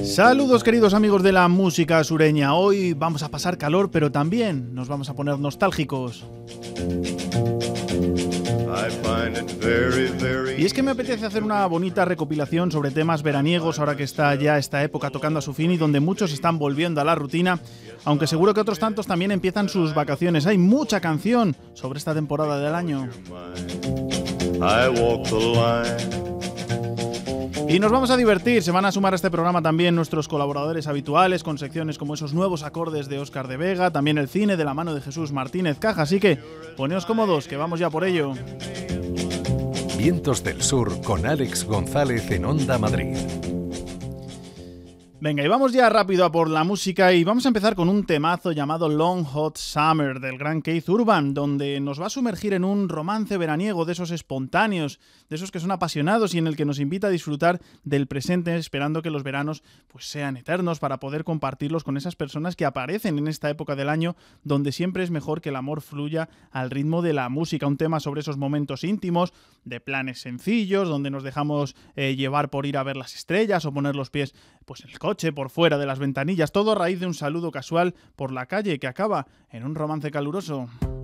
Saludos queridos amigos de la música sureña. Hoy vamos a pasar calor, pero también nos vamos a poner nostálgicos. Y es que me apetece hacer una bonita recopilación sobre temas veraniegos ahora que está ya esta época tocando a su fin y donde muchos están volviendo a la rutina, aunque seguro que otros tantos también empiezan sus vacaciones. Hay mucha canción sobre esta temporada del año. Y nos vamos a divertir, se van a sumar a este programa también nuestros colaboradores habituales con secciones como esos nuevos acordes de Óscar de Vega, también el cine de la mano de Jesús Martínez Caja, así que poneos cómodos que vamos ya por ello. Vientos del Sur con Alex González en Onda Madrid. Venga, y vamos ya rápido a por la música y vamos a empezar con un temazo llamado Long Hot Summer del gran Keith Urban, donde nos va a sumergir en un romance veraniego de esos espontáneos, de esos que son apasionados y en el que nos invita a disfrutar del presente, esperando que los veranos pues sean eternos para poder compartirlos con esas personas que aparecen en esta época del año, donde siempre es mejor que el amor fluya al ritmo de la música. Un tema sobre esos momentos íntimos, de planes sencillos, donde nos dejamos llevar por ir a ver las estrellas o poner los pies pues en el coche, por fuera de las ventanillas, todo a raíz de un saludo casual por la calle que acaba en un romance caluroso.